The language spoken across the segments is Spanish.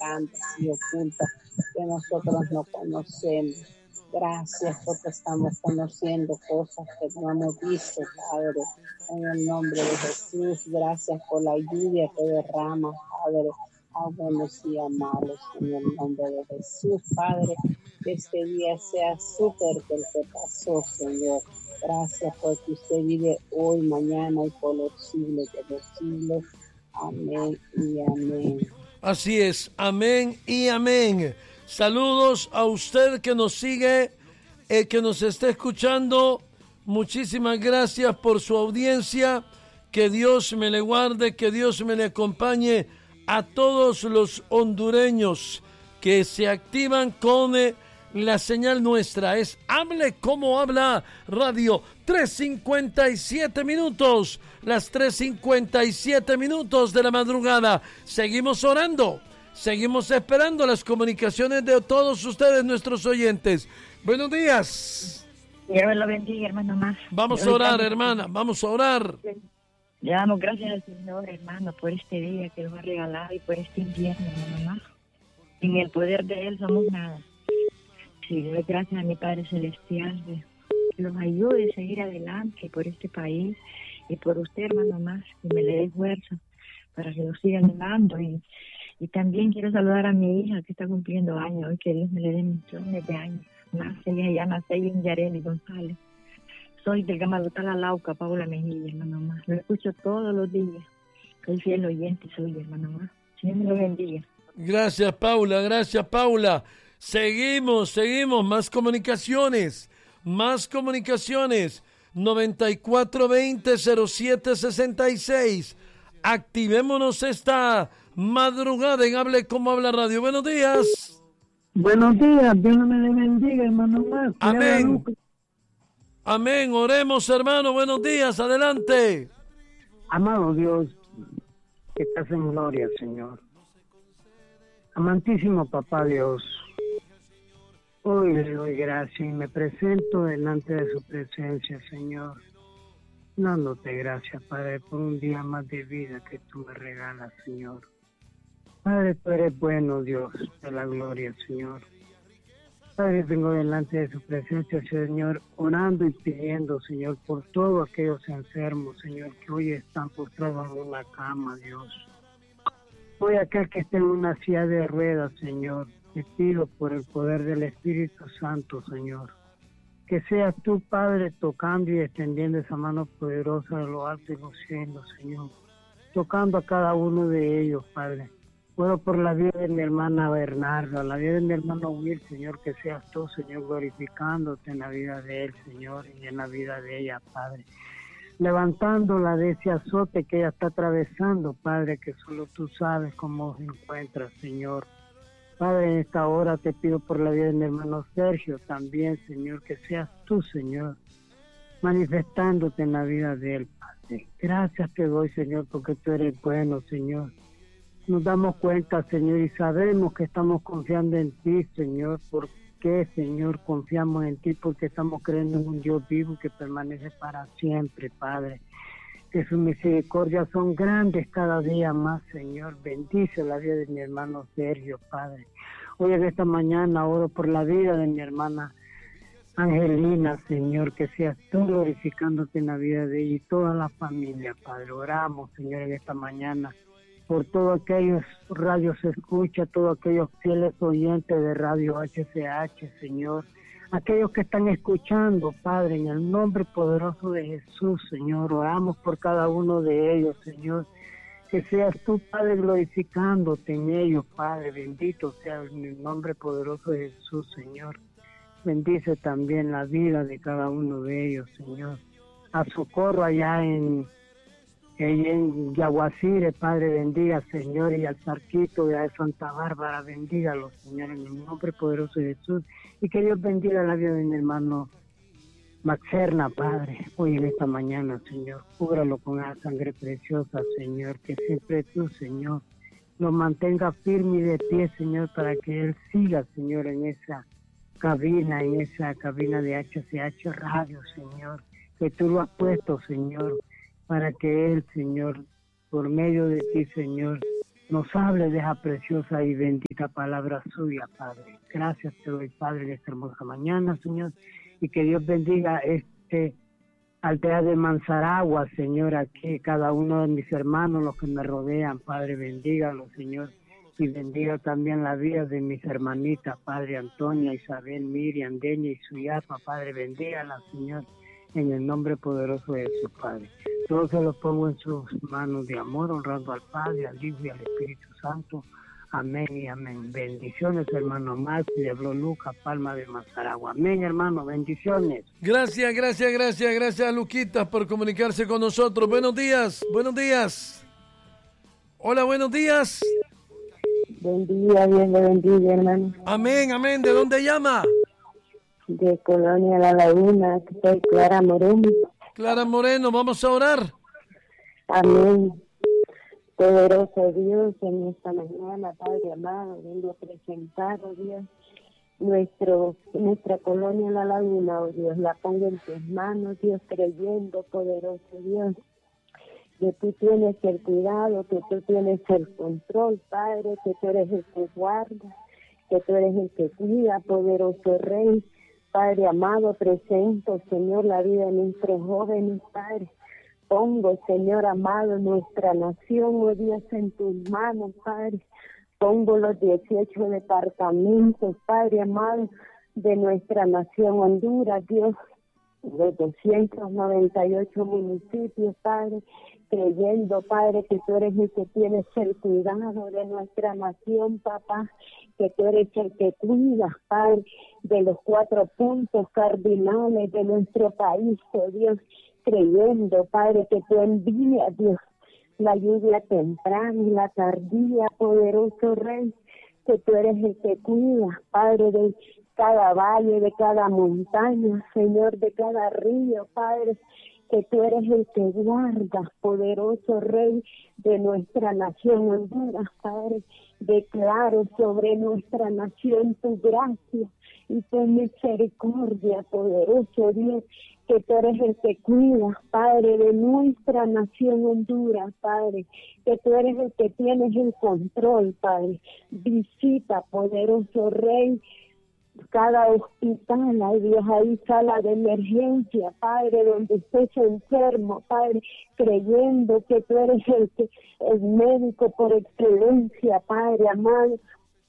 grandes y ocultas que nosotros no conocemos. Gracias porque estamos conociendo cosas que no hemos visto, Padre, en el nombre de Jesús. Gracias por la lluvia que derrama, Padre, a buenos y a malos, en el nombre de Jesús, Padre. Que este día sea súper que el que pasó, Señor. Gracias porque usted vive hoy, mañana y por los siglos de los siglos. Amén y amén. Así es, amén y amén. Saludos a usted que nos sigue, que nos está escuchando. Muchísimas gracias por su audiencia. Que Dios me le guarde, que Dios me le acompañe. A todos los hondureños que se activan con la señal nuestra. Es Hable Como Habla Radio. 3:57 minutos. Las 3:57 minutos de la madrugada. Seguimos orando. Seguimos esperando las comunicaciones de todos ustedes, nuestros oyentes. Buenos días. Dios lo bendiga, hermano más. Vamos a orar, hermana. Vamos a orar. Le damos gracias al Señor, hermano, por este día que nos ha regalado y por este invierno, hermano más. En el poder de Él somos nada. Sí, le doy gracias a mi Padre Celestial que los ayude a seguir adelante por este país y por usted, hermano más, que me le dé fuerza para que lo siga animando. Y también quiero saludar a mi hija que está cumpliendo años, hoy que Dios me le dé millones de años más. Ella se llama Seylin Yareli González. Soy del Gamalotala Lauca, Paula Mejía, hermano más. Lo escucho todos los días. Soy fiel oyente, soy hermano más. Señor me lo bendiga. Gracias, Paula. Gracias, Paula. Seguimos. Más comunicaciones. 9420-0766. Activémonos esta madrugada en Hable Como Habla Radio. Buenos días. Buenos días. Dios me le bendiga, hermano más. Amén. Amén. Oremos, hermano. Buenos días. Adelante. Amado Dios, que estás en gloria, Señor. Amantísimo Papá Dios, hoy le doy gracias y me presento delante de su presencia, Señor, dándote gracias, Padre, por un día más de vida que tú me regalas, Señor. Padre, tú eres bueno, Dios, de la gloria, Señor. Padre, vengo delante de su presencia, Señor, orando y pidiendo, Señor, por todos aquellos enfermos, Señor, que hoy están postrados en una cama, Dios. Hoy aquel que esté en una silla de ruedas, Señor, te pido por el poder del Espíritu Santo, Señor, que seas tú, Padre, tocando y extendiendo esa mano poderosa de lo alto de los cielos, Señor, tocando a cada uno de ellos, Padre. Puedo por la vida de mi hermana Bernarda, la vida de mi hermano Will, Señor, que seas tú, Señor, glorificándote en la vida de él, Señor, y en la vida de ella, Padre. Levantándola de ese azote que ella está atravesando, Padre, que solo tú sabes cómo se encuentra, Señor. Padre, en esta hora te pido por la vida de mi hermano Sergio también, Señor, que seas tú, Señor, manifestándote en la vida de él, Padre. Gracias te doy, Señor, porque tú eres bueno, Señor. Nos damos cuenta, Señor, y sabemos que estamos confiando en ti, Señor. ¿Por qué, Señor, confiamos en ti? Porque estamos creyendo en un Dios vivo que permanece para siempre, Padre. Que sus misericordias son grandes cada día más, Señor. Bendice la vida de mi hermano Sergio, Padre. Hoy en esta mañana oro por la vida de mi hermana Angelina, Señor, que seas tú glorificándote en la vida de ella y toda la familia, Padre. Oramos, Señor, en esta mañana por todos aquellos radios escucha, todos aquellos fieles oyentes de Radio HCH, Señor, aquellos que están escuchando, Padre, en el nombre poderoso de Jesús, Señor, oramos por cada uno de ellos, Señor, que seas tú, Padre, glorificándote en ellos, Padre, bendito sea en el nombre poderoso de Jesús, Señor, bendice también la vida de cada uno de ellos, Señor, a Socorro allá en Yaguacire, Padre, bendiga, Señor, y al Zarquito de Santa Bárbara, bendígalos, Señor, en el nombre poderoso de Jesús, y que Dios bendiga la vida de mi hermano Maxerna, Padre, hoy en esta mañana, Señor, cúbralo con la sangre preciosa, Señor, que siempre tú, Señor, lo mantenga firme y de pie, Señor, para que él siga, Señor, en esa cabina de HCH Radio, Señor, que tú lo has puesto, Señor, para que él, Señor, por medio de ti, Señor, nos hable de esa preciosa y bendita palabra suya, Padre. Gracias te doy, Padre, en esta hermosa mañana, Señor, y que Dios bendiga este aldea de Manzaragua, Señor, aquí cada uno de mis hermanos, los que me rodean, Padre, bendígalos, Señor, y bendiga también la vida de mis hermanitas, Padre, Antonia, Isabel, Miriam, Deña y Suyapa, Padre, bendígalas, Señor, en el nombre poderoso de Jesús, Padre. Todo se lo pongo en sus manos de amor, honrando al Padre, al Hijo y al Espíritu Santo. Amén y amén. Bendiciones, hermano Maxi, de Bloluca, Palma de Manzaragua. Amén, hermano, bendiciones. Gracias, Luquitas, por comunicarse con nosotros. Buenos días. Hola, buenos días. Buen día, Dios le bendiga, hermano. Amén. ¿De dónde llama? De Colonia La Laguna, soy Clara Moreno. Clara Moreno, vamos a orar. Amén. Poderoso Dios, en esta mañana, Padre amado, vengo a presentar, oh Dios, nuestra colonia La Laguna, oh Dios, la pongo en tus manos, Dios, creyendo, poderoso Dios, que tú tienes el cuidado, que tú tienes el control, Padre, que tú eres el que guarda, que tú eres el que cuida, poderoso Rey. Padre amado, presento, Señor, la vida de nuestros jóvenes, Padre. Pongo, Señor amado, nuestra nación, oh Dios, en tus manos, Padre. Pongo los 18 departamentos, Padre amado, de nuestra nación Honduras, Dios, los 298 municipios, Padre, creyendo, Padre, que tú eres el que tienes el cuidado de nuestra nación, papá, que tú eres el que cuida, Padre, de los 4 puntos cardinales de nuestro país, oh Dios, creyendo, Padre, que tú envías, Dios, la lluvia temprana y la tardía, poderoso Rey, que tú eres el que cuida, Padre, de cada valle, de cada montaña, Señor, de cada río, Padre, que tú eres el que guarda, poderoso Rey de nuestra nación Honduras, Padre. Declaro sobre nuestra nación tu gracia y tu misericordia, poderoso Dios, que tú eres el que cuida, Padre, de nuestra nación Honduras, Padre, que tú eres el que tienes el control, Padre. Visita, poderoso Rey, cada hospital, ay Dios, ahí sala de emergencia, Padre, donde estés enfermo, Padre, creyendo que tú eres el médico por excelencia, Padre amado.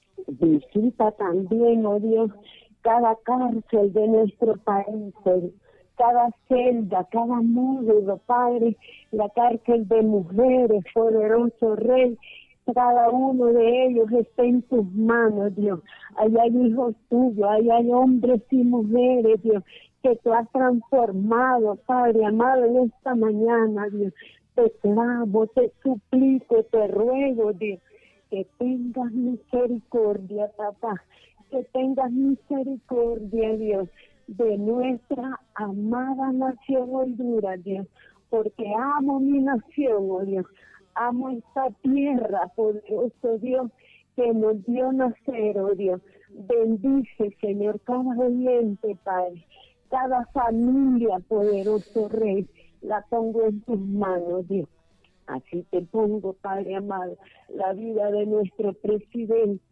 Visita también, oh Dios, cada cárcel de nuestro país, cada celda, cada módulo, Padre, la cárcel de mujeres, poderoso Rey, cada uno de ellos está en tus manos, Dios. Ahí hay hijos tuyos, ahí hay hombres y mujeres, Dios, que tú has transformado, Padre amado, en esta mañana, Dios. Te clamo, te suplico, te ruego, Dios, que tengas misericordia, papá, que tengas misericordia, Dios, de nuestra amada nación Honduras, Dios, porque amo mi nación, oh Dios. Amo esta tierra, poderoso Dios, que nos dio nacer, oh Dios. Bendice, Señor, cada oyente, Padre, cada familia, poderoso Rey, la pongo en tus manos, Dios. Así te pongo, Padre amado, la vida de nuestro presidente,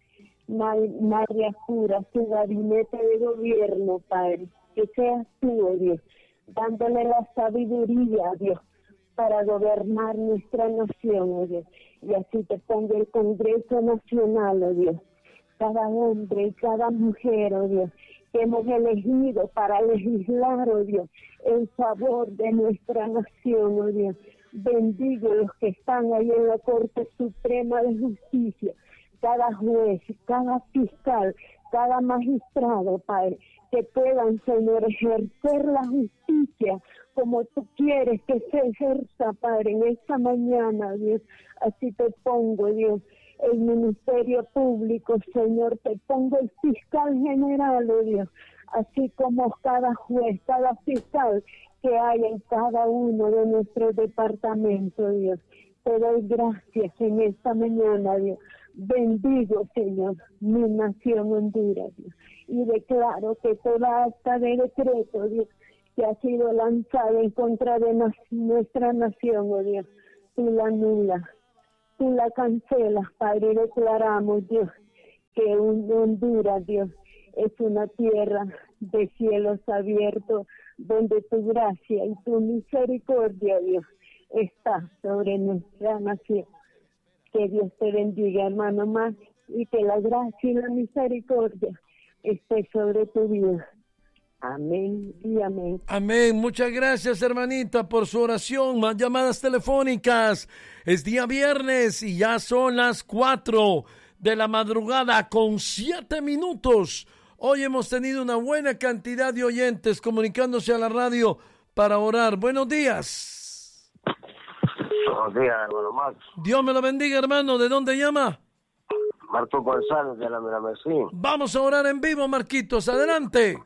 María Cura, su gabinete de gobierno, Padre, que seas tú, oh Dios, dándole la sabiduría, Dios, para gobernar nuestra nación, oh Dios. Y así te pongo el Congreso Nacional, oh Dios. Cada hombre y cada mujer, oh Dios, que hemos elegido para legislar, oh Dios, en favor de nuestra nación, oh Dios. Bendigo los que están ahí en la Corte Suprema de Justicia, cada juez, cada fiscal, cada magistrado, Padre, que puedan, Señor, ejercer la justicia como tú quieres que se ejerza, Padre, en esta mañana, Dios. Así te pongo, Dios, el Ministerio Público, Señor, te pongo el fiscal general, oh Dios, así como cada juez, cada fiscal que hay en cada uno de nuestros departamentos, Dios. Te doy gracias en esta mañana, Dios. Bendigo, Señor, mi nación Honduras, Dios. Y declaro que toda acta de decreto, Dios, que ha sido lanzada en contra de nuestra nación, oh Dios, tú la anulas, tú la cancelas, Padre, y declaramos, Dios, que Honduras, Dios, es una tierra de cielos abiertos, donde tu gracia y tu misericordia, Dios, está sobre nuestra nación. Que Dios te bendiga, hermano Max, y que la gracia y la misericordia esté sobre tu vida. Amén y amén. Amén. Muchas gracias, hermanita, por su oración. Más llamadas telefónicas. Es día viernes y ya son las 4 de la madrugada con 7 minutos. Hoy hemos tenido una buena cantidad de oyentes comunicándose a la radio para orar. Buenos días. Buenos días, hermano Max. Dios me lo bendiga, hermano. ¿De dónde llama? Marco González, de la Miramesín. Vamos a orar en vivo, Marquitos. Adelante.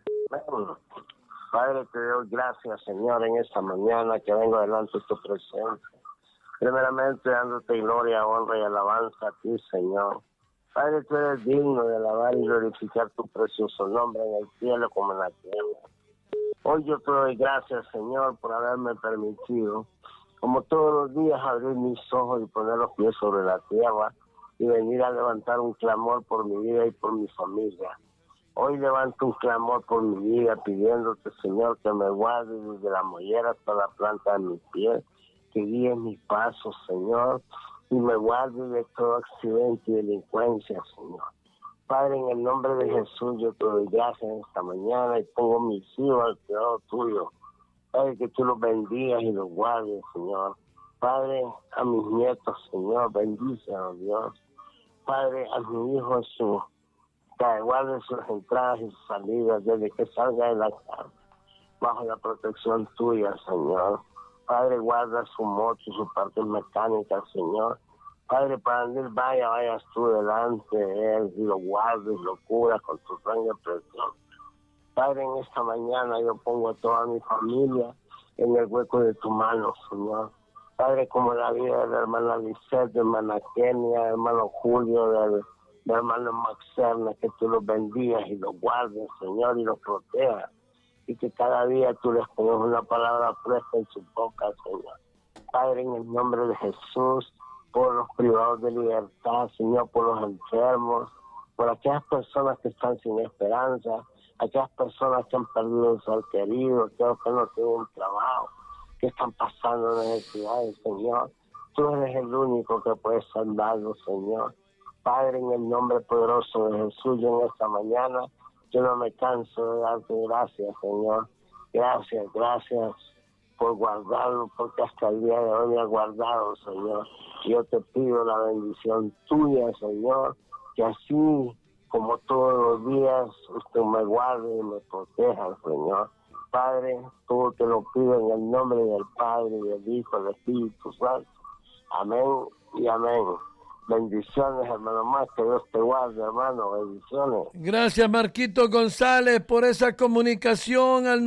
Padre, te doy gracias, Señor, en esta mañana que vengo delante de tu presencia. Primeramente, dándote gloria, honra y alabanza a ti, Señor. Padre, tú eres digno de alabar y glorificar tu precioso nombre en el cielo como en la tierra. Hoy yo te doy gracias, Señor, por haberme permitido, como todos los días, abrir mis ojos y poner los pies sobre la tierra y venir a levantar un clamor por mi vida y por mi familia. Hoy levanto un clamor por mi vida, pidiéndote, Señor, que me guardes desde la mollera hasta la planta de mi pie, que guíes mis pasos, Señor, y me guardes de todo accidente y delincuencia, Señor. Padre, en el nombre de Jesús, yo te doy gracias en esta mañana y pongo mis hijos al cuidado tuyo. Padre, que tú los bendigas y los guardes, Señor. Padre, a mis nietos, Señor, bendícelos, Dios. Padre, a mi hijo Jesús, que guarde sus entradas y sus salidas desde que salga de la casa, bajo la protección tuya, Señor. Padre, guarda su moto y su parte mecánica, Señor. Padre, para donde él vaya, vayas tú delante de él y lo guardes, lo curas con tu sangre preciosa. Padre, en esta mañana yo pongo a toda mi familia en el hueco de tu mano, Señor. Padre, como la vida de la hermana Lisette, de hermana Kenia, de hermano Julio, de hermano Maxerna, que tú los bendigas y los guardes, Señor, y los protejas. Y que cada día tú les pongas una palabra fresca en su boca, Señor. Padre, en el nombre de Jesús, por los privados de libertad, Señor, por los enfermos, por aquellas personas que están sin esperanza, aquellas personas que han perdido un ser querido, aquellos que no tienen un trabajo, que están pasando necesidades, Señor. Tú eres el único que puede salvarlos, Señor. Padre, en el nombre poderoso de Jesús, yo en esta mañana, yo no me canso de darte gracias, Señor. Gracias, gracias por guardarlo, porque hasta el día de hoy me has guardado, Señor. Yo te pido la bendición tuya, Señor, que así como todos los días usted me guarde y me proteja, Señor. Padre, todo te lo pido en el nombre del Padre, del Hijo, del Espíritu Santo. Amén y amén. Bendiciones, hermano Más, que Dios te guarde, hermano, bendiciones. Gracias, Marquito González, por esa comunicación al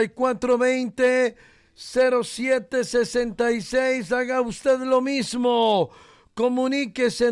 9420-0766. Haga usted lo mismo. Comuníquese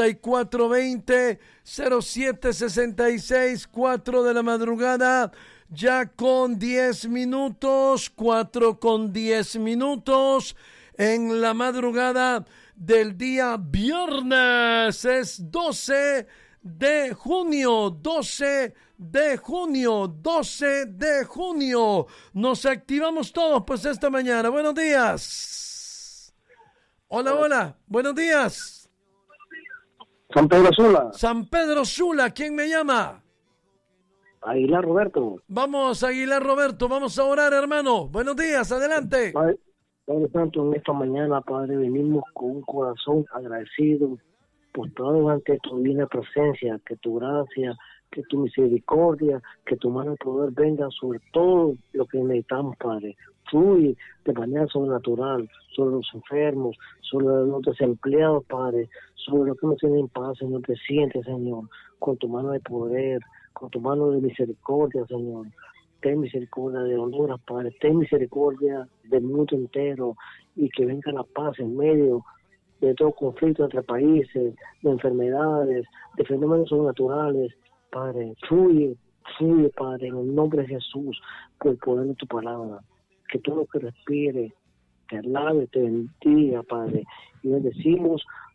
9420-0766, 4 de la madrugada, ya con 10 minutos, 4 con 10 minutos en la madrugada del día viernes. Es 12 de junio, 12 de junio, 12 de junio. Nos activamos todos pues esta mañana. Buenos días. Hola, hola. Buenos días. San Pedro Sula. San Pedro Sula. ¿Quién me llama? Aguilar Roberto. Vamos, Aguilar Roberto. Vamos a orar, hermano. Buenos días. Adelante. Padre Santo, en esta mañana, Padre, venimos con un corazón agradecido por todo ante tu divina presencia, que tu gracia, que tu misericordia, que tu mano de poder venga sobre todo lo que necesitamos, Padre. Fluye de manera sobrenatural sobre los enfermos, sobre los desempleados, Padre, sobre los que no tienen paz, Señor. Te sientes, Señor, con tu mano de poder, con tu mano de misericordia, Señor. Ten misericordia de Honduras, Padre. Ten misericordia del mundo entero y que venga la paz en medio de todo conflicto entre países, de enfermedades, de fenómenos sobrenaturales. Padre, fluye, Padre, en el nombre de Jesús, por el poder de tu palabra. Que todo lo que respire te alabe, te bendiga, Padre. Y bendecimos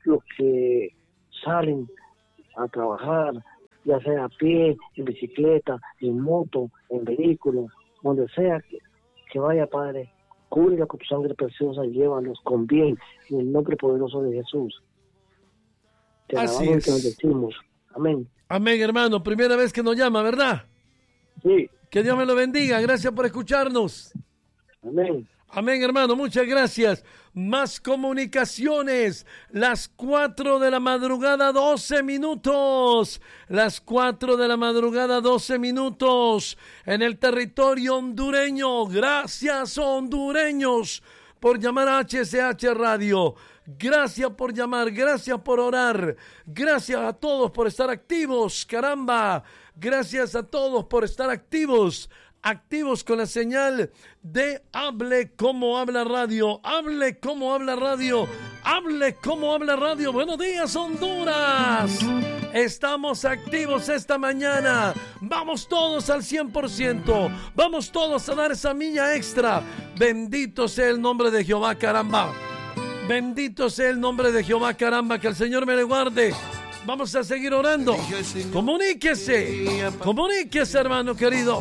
los que salen a trabajar, ya sea a pie, en bicicleta, en moto, en vehículo, donde sea que vaya, Padre, cúbrela con tu sangre preciosa y llévalos con bien, en el nombre poderoso de Jesús. Te alabamos y te bendecimos. Amén. Amén, hermano. Primera vez que nos llama, ¿verdad? Sí. Que Dios me lo bendiga. Gracias por escucharnos. Amén. Amén, hermano. Muchas gracias. Más comunicaciones. Las 4 de la madrugada, 12 minutos. Las 4 de la madrugada, 12 minutos. En el territorio hondureño. Gracias, hondureños, por llamar a HCH Radio. Gracias por llamar, gracias por orar, gracias a todos por estar activos, caramba, gracias a todos por estar activos con la señal de Hable Como Habla Radio, Hable Como Habla Radio, Hable Como Habla Radio. Buenos días, Honduras. Estamos activos esta mañana. Vamos todos al 100%. Vamos todos a dar esa milla extra. Bendito sea el nombre de Jehová, caramba. Bendito sea el nombre de Jehová, caramba, que el Señor me le guarde. Vamos a seguir orando. Comuníquese, hermano querido.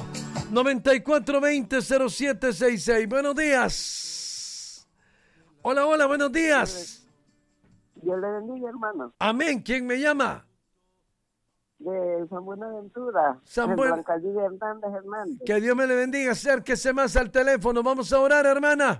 9420-0766. Buenos días. Hola, buenos días. Dios le bendiga, hermano. Amén. ¿Quién me llama? De San Buenaventura. Blanca Lidia Hernández. Que Dios me le bendiga. Acérquese más al teléfono. Vamos a orar, hermana.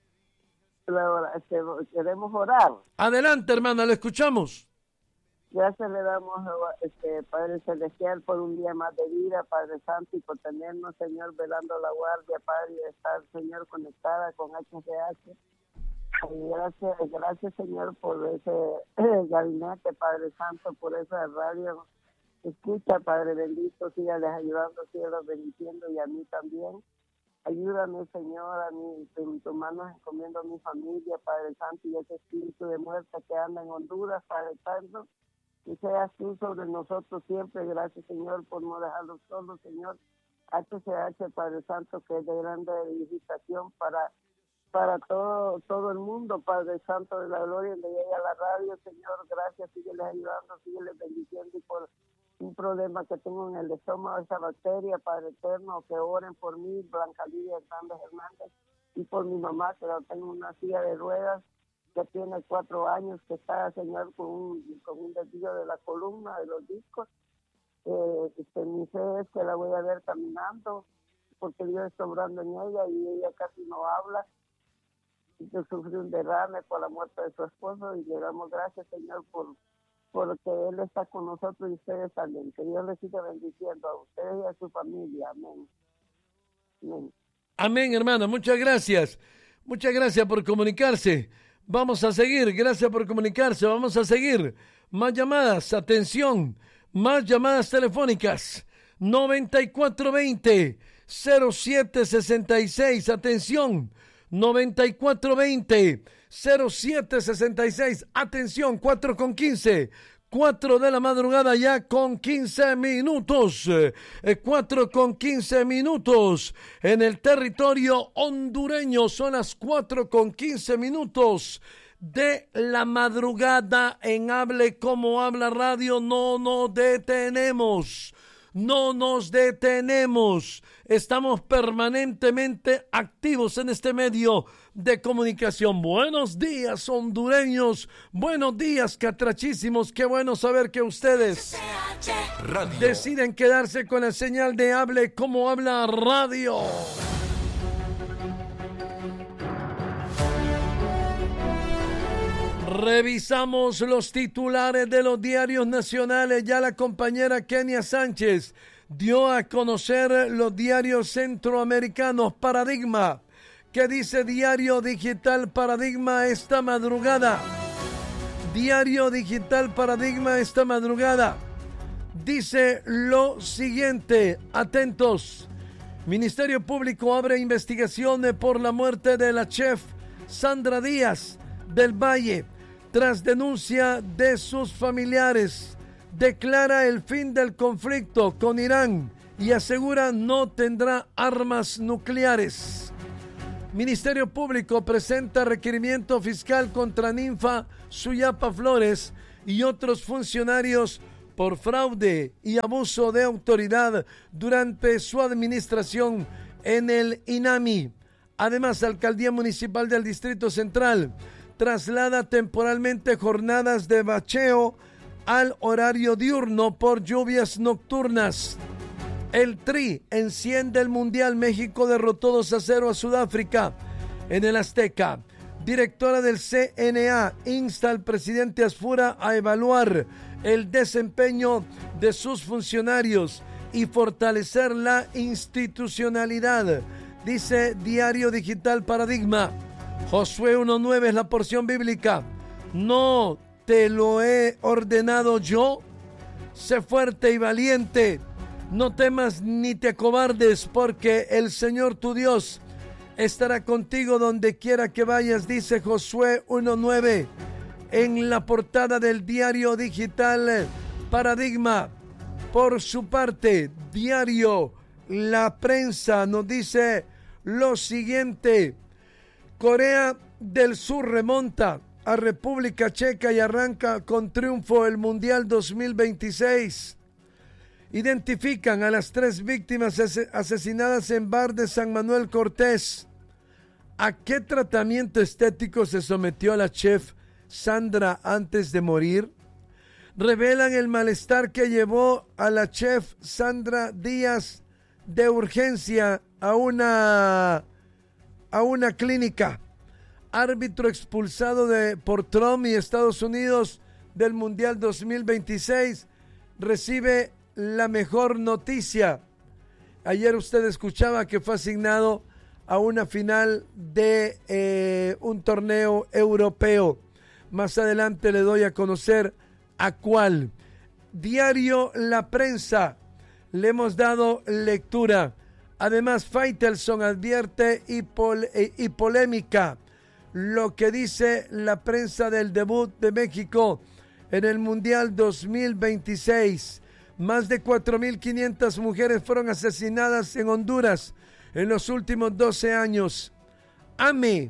Queremos orar. Adelante, hermana, lo escuchamos. Gracias le damos, Padre Celestial, por un día más de vida, Padre Santo, y por tenernos, Señor, velando la guardia, Padre, y estar, Señor, conectada con HCH. Y gracias, Señor, por ese gabinete, Padre Santo, por esa radio. Escucha, Padre bendito, sígales ayudando, sígales bendiciendo, y a mí también. Ayúdame, Señor, a mí, en tus manos encomiendo a mi familia, Padre Santo, y ese espíritu de muerte que anda en Honduras, Padre Santo, y seas tú sobre nosotros siempre. Gracias, Señor, por no dejarlos solos, Señor. HCH, Padre Santo, que es de grande edificación para todo el mundo, Padre Santo de la gloria, donde llega la radio, Señor. Gracias, sígueles ayudando, sígueles bendiciendo, y por un problema que tengo en el estómago, esa bacteria, Padre Eterno, que oren por mí, Blanca Lidia Hernández, y por mi mamá, que la tengo en una silla de ruedas, que tiene 4 años, que está, Señor, con un desvío de la columna, de los discos. Mi fe es que la voy a ver caminando, porque Dios está obrando en ella, y ella casi no habla. Yo sufrí un derrame por la muerte de su esposo, y le damos gracias, Señor, porque Él está con nosotros y ustedes también. Que Dios les siga bendiciendo a ustedes y a su familia. Amén. Amén. Amén, hermana. Muchas gracias. Muchas gracias por comunicarse. Vamos a seguir. Gracias por comunicarse. Vamos a seguir. Más llamadas. Atención. Más llamadas telefónicas. 9420-0766. Atención. 9420-0766. Atención, 4:15. 4 de la madrugada ya con 15 minutos. 4:15 minutos. En el territorio hondureño son las 4:15 minutos de la madrugada en Hable Como Habla Radio. No nos detenemos. No nos detenemos. Estamos permanentemente activos en este medio de comunicación. Buenos días, hondureños. Buenos días, catrachísimos. Qué bueno saber que ustedes deciden quedarse con la señal de Hable Como Habla Radio. Revisamos los titulares de los diarios nacionales. Ya la compañera Kenia Sánchez dio a conocer los diarios centroamericanos. Paradigma. ¿Qué dice Diario Digital Paradigma esta madrugada? Diario Digital Paradigma esta madrugada dice lo siguiente. Atentos. Ministerio Público abre investigaciones por la muerte de la chef Sandra Díaz del Valle. Tras denuncia de sus familiares, declara el fin del conflicto con Irán y asegura no tendrá armas nucleares. Ministerio Público presenta requerimiento fiscal contra Ninfa Suyapa Flores y otros funcionarios por fraude y abuso de autoridad durante su administración en el INAMI. Además, Alcaldía Municipal del Distrito Central traslada temporalmente jornadas de bacheo al horario diurno por lluvias nocturnas. El Tri enciende el Mundial. México derrotó 2-0 a Sudáfrica en el Azteca. Directora del CNA insta al presidente Asfura a evaluar el desempeño de sus funcionarios y fortalecer la institucionalidad, dice Diario Digital Paradigma. Josué 1:9 es la porción bíblica. ¿No te lo he ordenado yo? Sé fuerte y valiente. No temas ni te acobardes, porque el Señor tu Dios estará contigo donde quiera que vayas, dice Josué 1:9 en la portada del Diario Digital Paradigma. Por su parte, Diario La Prensa nos dice lo siguiente: Corea del Sur remonta a República Checa y arranca con triunfo el Mundial 2026. Identifican a las 3 víctimas asesinadas en bar de San Manuel Cortés. ¿A qué tratamiento estético se sometió la chef Sandra antes de morir? Revelan el malestar que llevó a la chef Sandra Díaz de urgencia a una clínica. Árbitro expulsado por Trump y Estados Unidos del Mundial 2026 recibe la mejor noticia. Ayer usted escuchaba que fue asignado a una final de un torneo europeo. Más adelante le doy a conocer a cuál. Diario La Prensa, le hemos dado lectura. Además, Faitelson advierte y polémica. Lo que dice la prensa del debut de México en el Mundial 2026. Más de 4.500 mujeres fueron asesinadas en Honduras en los últimos 12 años. AME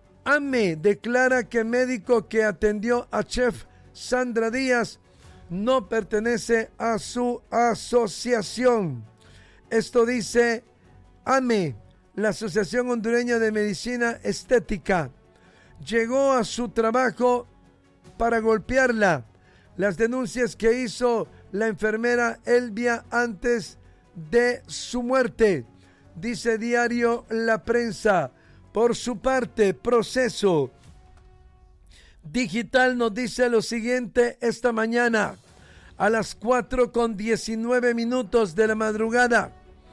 declara que médico que atendió a chef Sandra Díaz no pertenece a su asociación. Esto dice AME, la Asociación Hondureña de Medicina Estética. Llegó a su trabajo para golpearla. Las denuncias que hizo la enfermera Elvia antes de su muerte, dice Diario La Prensa. Por su parte, Proceso Digital nos dice lo siguiente esta mañana a las 4:19 de la madrugada.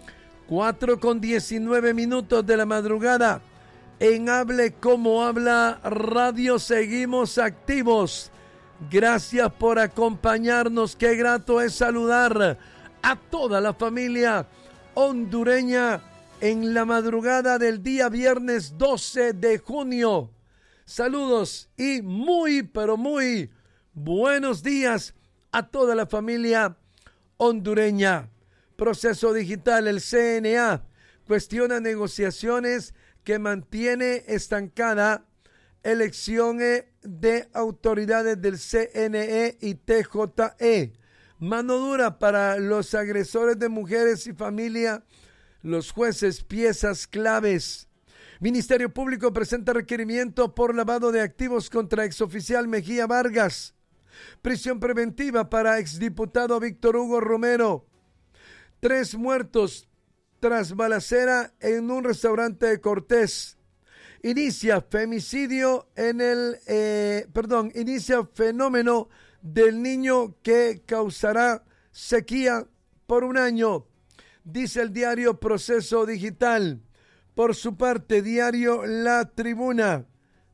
4:19 de la madrugada. En Hable Como Habla Radio seguimos activos. Gracias por acompañarnos. Qué grato es saludar a toda la familia hondureña en la madrugada del día viernes 12 de junio. Saludos y muy, pero muy buenos días a toda la familia hondureña. Proceso Digital, el CNA, cuestiona negociaciones que mantiene estancada elecciones de autoridades del CNE y TJE. Mano dura para los agresores de mujeres y familia, los jueces, piezas claves. Ministerio Público presenta requerimiento por lavado de activos contra exoficial Mejía Vargas. Prisión preventiva para exdiputado Víctor Hugo Romero. 3 muertos tras balacera en un restaurante de Cortés. Inicia fenómeno del niño que causará sequía por 1 año, dice el diario Proceso Digital. Por su parte, Diario La Tribuna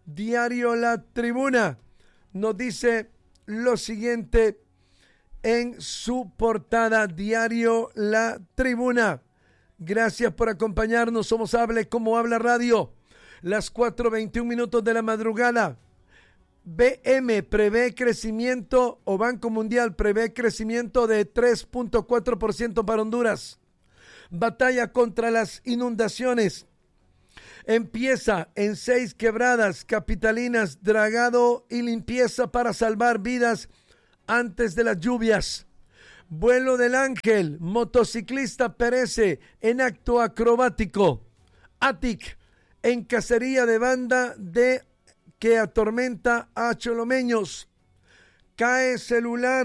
nos dice lo siguiente en su portada. Diario La Tribuna. Gracias por acompañarnos. Somos Hable Como Habla Radio. Las 4:21 de la madrugada. BM prevé crecimiento, o Banco Mundial prevé crecimiento de 3.4% para Honduras. Batalla contra las inundaciones. Empieza en 6 quebradas capitalinas, dragado y limpieza para salvar vidas antes de las lluvias. Vuelo del Ángel, motociclista perece en acto acrobático. Atic, en cacería de banda que atormenta a cholomeños. Cae célula,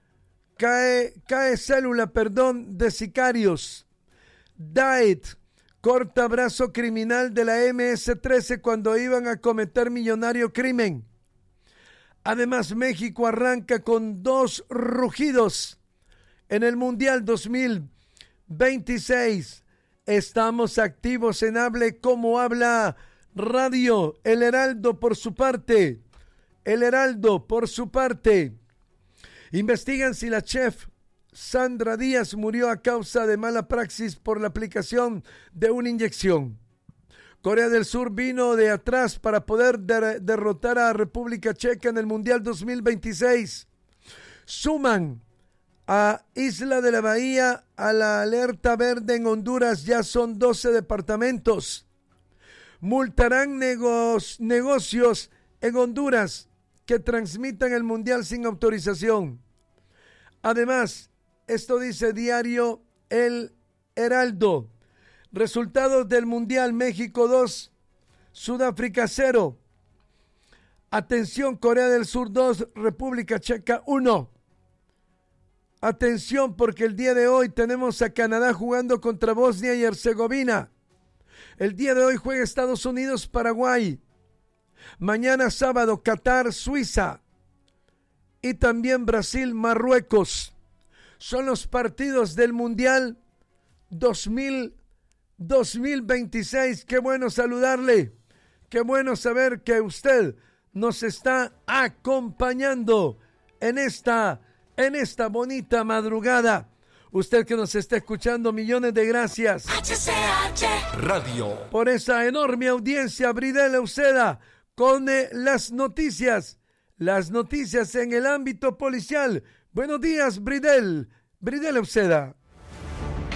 de sicarios. Daet, corta brazo criminal de la MS-13 cuando iban a cometer millonario crimen. Además, México arranca con 2 rugidos en el Mundial 2026. Estamos activos en Hable Como Habla Radio. El Heraldo por su parte. Investigan si la chef Sandra Díaz murió a causa de mala praxis por la aplicación de una inyección. Corea del Sur vino de atrás para poder derrotar a República Checa en el Mundial 2026. Suman a Isla de la Bahía a la alerta verde en Honduras, ya son 12 departamentos. Multarán negocios en Honduras que transmitan el Mundial sin autorización. Además, esto dice diario El Heraldo. Resultados del Mundial: México 2, Sudáfrica 0. Atención, Corea del Sur 2, República Checa 1. Atención, porque el día de hoy tenemos a Canadá jugando contra Bosnia y Herzegovina. El día de hoy juega Estados Unidos, Paraguay. Mañana sábado, Qatar, Suiza. Y también Brasil, Marruecos. Son los partidos del Mundial 2026. Qué bueno saludarle. Qué bueno saber que usted nos está acompañando en esta bonita madrugada. Usted que nos está escuchando, millones de gracias. HCH Radio. Por esa enorme audiencia. Bridel Uceda con las noticias en el ámbito policial. Buenos días, Bridel Uceda.